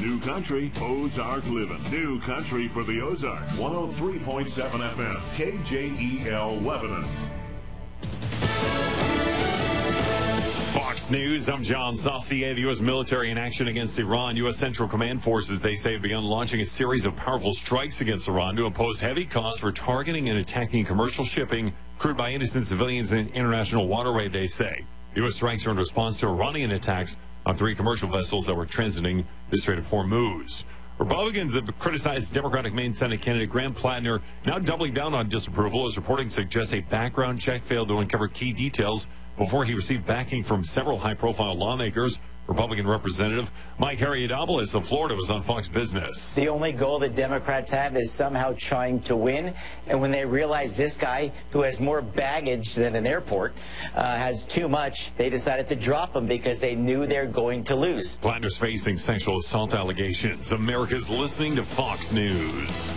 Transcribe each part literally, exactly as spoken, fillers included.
New Country, Ozark Living. New Country for the Ozarks. one oh three point seven F M. K J E L Lebanon. Fox News, I'm John Saucier. The U S military in action against Iran. U S Central Command forces, they say, have begun launching a series of powerful strikes against Iran to impose heavy costs for targeting and attacking commercial shipping crewed by innocent civilians in international waterway, they say. U S strikes are in response to Iranian attacks on three commercial vessels that were transiting the Strait of Hormuz. Republicans have criticized Democratic Maine Senate candidate Graham Plattner, now doubling down on disapproval as reporting suggests a background check failed to uncover key details before he received backing from several high-profile lawmakers. Republican Representative Mike Harriodopoulos of Florida was on Fox Business. The only goal the Democrats have is somehow trying to win. And when they realize this guy, who has more baggage than an airport, uh, has too much, they decided to drop him because they knew they're going to lose. Plattner's facing sexual assault allegations. America's listening to Fox News.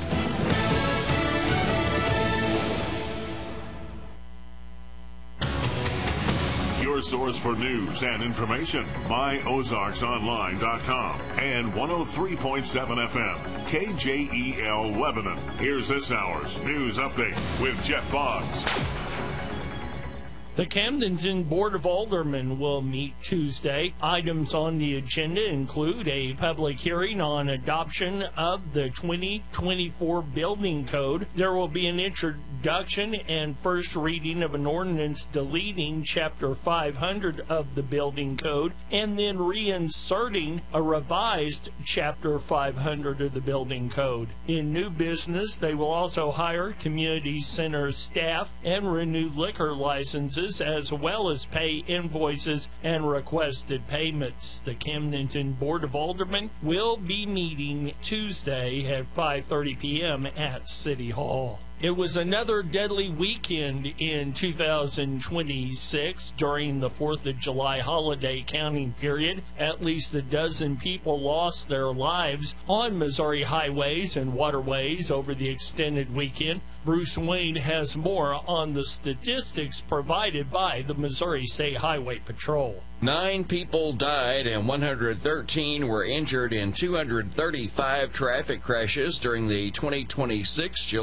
Your source for news and information. my ozarks online dot com and one oh three point seven F M. K J E L Lebanon. Here's this hour's news update with Jeff Boggs. The Camdenton Board of Aldermen will meet Tuesday. Items on the agenda include a public hearing on adoption of the twenty twenty-four building code. There will be an introduction and first reading of an ordinance deleting Chapter five hundred of the building code and then reinserting a revised Chapter five hundred of the building code. In new business, they will also hire community center staff and renew liquor licenses, as well as pay invoices and requested payments. The Camdenton Board of Aldermen will be meeting Tuesday at five thirty p.m. at City Hall. It was another deadly weekend in two thousand twenty-six. During the fourth of July holiday counting period, at least a dozen people lost their lives on Missouri highways and waterways over the extended weekend. Bruce Wayne has more on the statistics provided by the Missouri State Highway Patrol. Nine people died and one hundred thirteen were injured in two hundred thirty-five traffic crashes during the twenty twenty-six